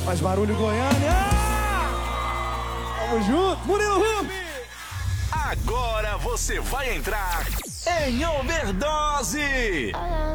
Faz barulho, Goiânia! Tamo junto, Murilo Rubio! Agora você vai entrar em overdose!